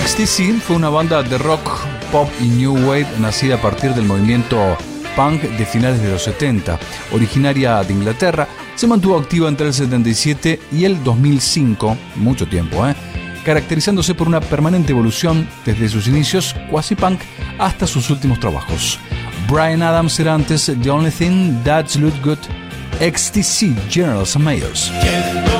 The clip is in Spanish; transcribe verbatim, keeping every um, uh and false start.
X T C fue una banda de rock, pop y new wave nacida a partir del movimiento punk de finales de los setenta. Originaria de Inglaterra, se mantuvo activa entre el setenta y siete y el dos mil cinco, mucho tiempo, ¿eh? caracterizándose por una permanente evolución desde sus inicios quasi punk hasta sus últimos trabajos. Bryan Adams era antes The Only Thing That's Look Good, X T C, Generals and Mayors.